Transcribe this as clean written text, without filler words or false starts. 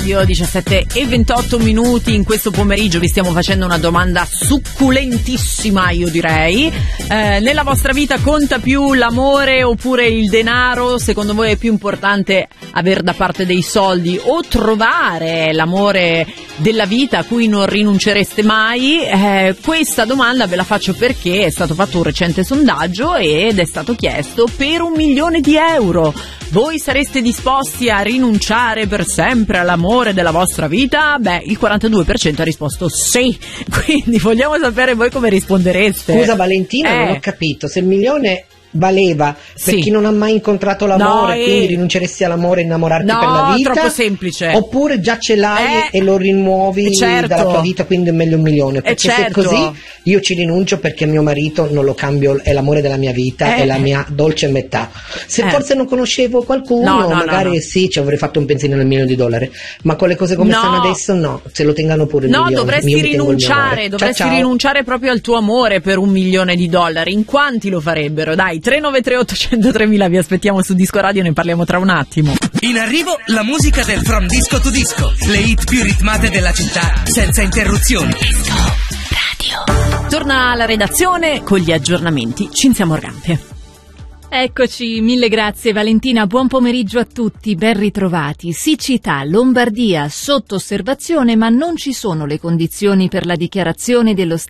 Io 17:28 in questo pomeriggio vi stiamo facendo una domanda succulentissima, io direi. Nella vostra vita conta più l'amore oppure il denaro? Secondo voi è più importante aver da parte dei soldi o trovare l'amore della vita a cui non rinuncereste mai? Questa domanda ve la faccio perché è stato fatto un recente sondaggio ed è stato chiesto per 1 milione di euro. Voi sareste disposti a rinunciare per sempre all'amore della vostra vita? Beh, il 42% ha risposto sì. Quindi vogliamo sapere voi come rispondereste. Scusa Valentina, non ho capito. Se il milione valeva per chi non ha mai incontrato l'amore, quindi rinunceresti all'amore e innamorarti per la vita? No, troppo semplice. Oppure già ce l'hai e lo rimuovi dalla tua vita, quindi è meglio 1 milione. Perché se è così io ci rinuncio, perché mio marito non lo cambio, è l'amore della mia vita, è la mia dolce metà. Se forse non conoscevo qualcuno, magari sì, ci avrei fatto un pensierino al $1 milione, ma con le cose come stanno adesso no, se lo tengano pure il milione. Dovresti rinunciare proprio al tuo amore per $1 milione. In quanti lo farebbero? Dai, 393 800 3000, vi aspettiamo su Disco Radio, ne parliamo tra un attimo. In arrivo la musica del From Disco to Disco, le hit più ritmate della città senza interruzioni. Disco Radio. Torna alla redazione con gli aggiornamenti. Cinzia Morgante. Eccoci, mille grazie Valentina, buon pomeriggio a tutti, ben ritrovati. Siccità, Lombardia sotto osservazione, ma non ci sono le condizioni per la dichiarazione dello